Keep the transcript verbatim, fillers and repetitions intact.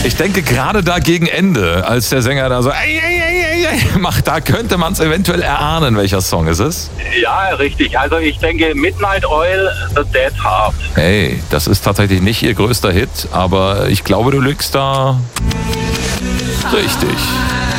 Ich denke gerade da gegen Ende, als der Sänger da so ey, ey, ey, ey, macht, da könnte man es eventuell erahnen, welcher Song ist es? Ja, richtig. Also ich denke Midnight Oil, The Dead Heart. Hey, das ist tatsächlich nicht ihr größter Hit, aber ich glaube, du liegst da richtig.